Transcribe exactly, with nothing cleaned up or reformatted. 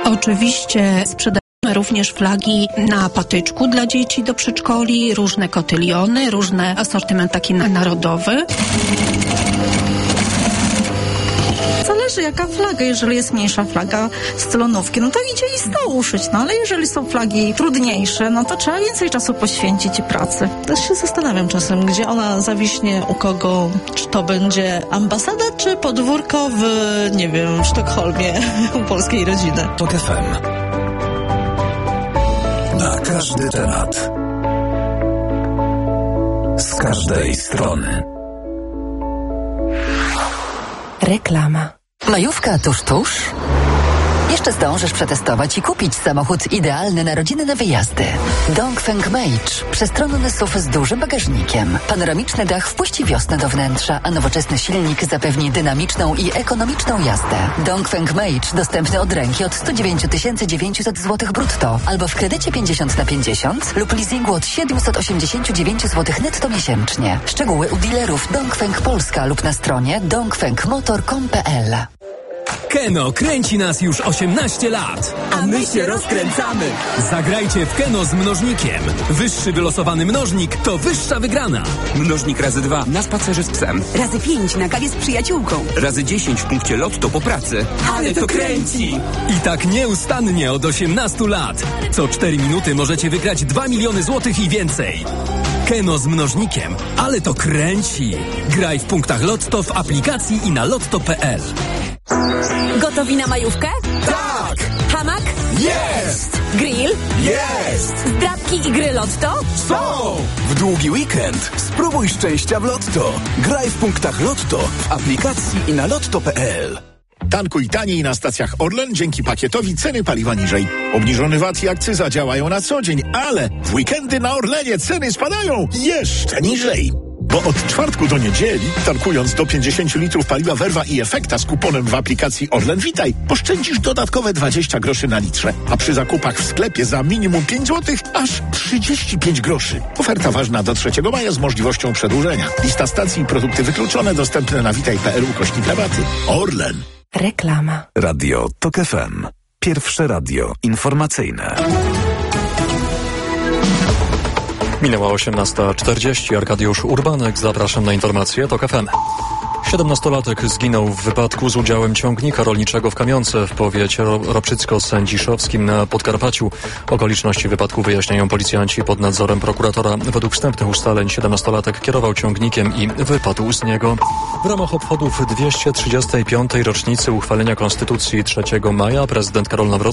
Oczywiście sprzedajemy również flagi na patyczku dla dzieci do przedszkoli, różne kotyliony, różny asortyment taki narodowy. Zależy jaka flaga, jeżeli jest mniejsza flaga z celonówki, no to idzie i stołu uszyć, no ale jeżeli są flagi trudniejsze, no to trzeba więcej czasu poświęcić i pracy. Też się zastanawiam czasem, gdzie ona zawiśnie, u kogo, czy to będzie ambasada, czy podwórko w, nie wiem, w Sztokholmie u polskiej rodziny. TOK F M. Na każdy temat. Z każdej strony. Reklama. Majówka tuż, tuż? Jeszcze zdążysz przetestować i kupić samochód idealny na rodzinne wyjazdy. Dongfeng Mage. Przestronny S U V z dużym bagażnikiem. Panoramiczny dach wpuści wiosnę do wnętrza, a nowoczesny silnik zapewni dynamiczną i ekonomiczną jazdę. Dongfeng Mage dostępny od ręki od sto dziewięć tysięcy dziewięćset złotych brutto albo w kredycie pięćdziesiąt na pięćdziesiąt lub leasingu od siedemset osiemdziesiąt dziewięć złotych netto miesięcznie. Szczegóły u dealerów Dongfeng Polska lub na stronie dongfeng motor kropka com kropka p l. Keno kręci nas już osiemnaście lat. A my się rozkręcamy. Zagrajcie w Keno z mnożnikiem. Wyższy wylosowany mnożnik to wyższa wygrana. Mnożnik razy dwa na spacerze z psem. Razy pięć na kawie z przyjaciółką. Razy dziesięć w punkcie Lotto po pracy. Ale to kręci! I tak nieustannie od osiemnastu lat. Co cztery minuty możecie wygrać dwa miliony złotych i więcej. Keno z mnożnikiem. Ale to kręci. Graj w punktach Lotto, w aplikacji i na lotto kropka p l. Gotowi na majówkę? Tak! Hamak? Jest! Grill? Jest! Zdrabki i gry Lotto? Są! W długi weekend spróbuj szczęścia w Lotto. Graj w punktach Lotto, w aplikacji i na lotto kropka p l. Tankuj taniej na stacjach Orlen, dzięki pakietowi ceny paliwa niżej. Obniżony V A T i akcyza działają na co dzień, ale w weekendy na Orlenie ceny spadają jeszcze niżej. Bo od czwartku do niedzieli, tankując do pięćdziesiąt litrów paliwa Verva i Efekta z kuponem w aplikacji Orlen Witaj, oszczędzisz dodatkowe dwadzieścia groszy na litrze, a przy zakupach w sklepie za minimum pięć złotych aż trzydzieści pięć groszy. Oferta ważna do trzeciego maja z możliwością przedłużenia. Lista stacji i produkty wykluczone dostępne na witaj kropka p l ukośnik rabaty. Orlen. Reklama. Radio TOK F M. Pierwsze radio informacyjne. Minęła osiemnasta czterdzieści. Arkadiusz Urbanek. Zapraszam na informacje TOK F M. siedemnastolatek zginął w wypadku z udziałem ciągnika rolniczego w Kamionce w powiecie ropczycko-sędziszowskim na Podkarpaciu. Okoliczności wypadku wyjaśniają policjanci pod nadzorem prokuratora. Według wstępnych ustaleń siedemnastolatek kierował ciągnikiem i wypadł z niego. W ramach obchodów dwieście trzydziestej piątej rocznicy uchwalenia Konstytucji trzeciego maja prezydent Karol Nawrocki